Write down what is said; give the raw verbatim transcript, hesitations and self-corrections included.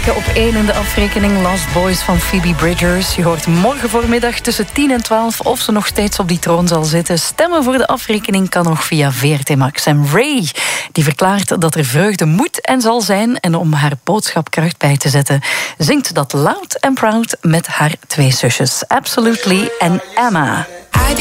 Op één in de afrekening Lost Boys van Phoebe Bridgers. Je hoort morgen voormiddag tussen tien en twaalf of ze nog steeds op die troon zal zitten. Stemmen voor de afrekening kan nog via V R T Max. En Ray, die verklaart dat er vreugde moet en zal zijn. En om haar boodschap kracht bij te zetten, zingt dat loud and proud met haar twee zusjes. Absolutely en Emma.